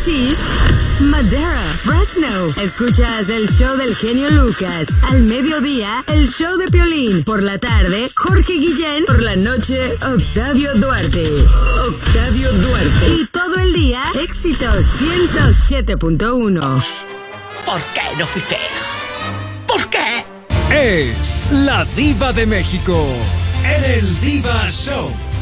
Manatí, Madera, Fresno. Escuchas el show del genio Lucas. Al mediodía, el show de Piolín. Por la tarde, Jorge Guillén. Por la noche, Octavio Duarte. Octavio Duarte. Y todo el día, éxitos 107.1. ¿Por qué no fui fea? ¿Por qué? Es la Diva de México en el Diva Show.